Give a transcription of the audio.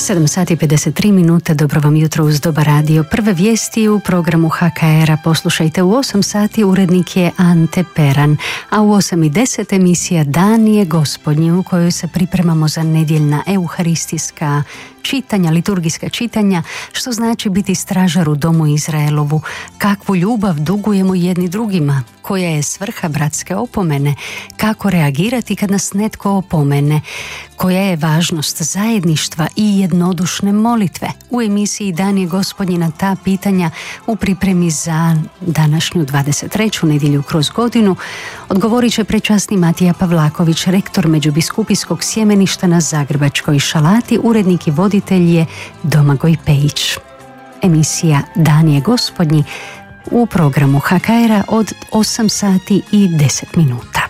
7 sati i 53 minute, dobro vam jutro uz Dobar radio. Prve vijesti u programu HKR-a poslušajte u 8 sati, urednik je Ante Peran, a u 8:10 emisija Dan je Gospodnji, u kojoj se pripremamo za nedjeljna euharistijska čitanja, liturgijska čitanja, što znači biti stražar u domu Izraelovu, kakvu ljubav dugujemo jedni drugima, koja je svrha bratske opomene, kako reagirati kad nas netko opomene, koja je važnost zajedništva i jednodušne molitve. U emisiji Dan je Gospodnji na ta pitanja u pripremi za današnju 23. nedjelju kroz godinu odgovorit će prečasni Matija Pavlaković, rektor Međubiskupijskog sjemeništa na Zagrebačkoj Šalati, urednik i voditelj je Domagoj Pejić. Emisija Dan je Gospodnji u programu HKR-a od 8 sati i 10 minuta.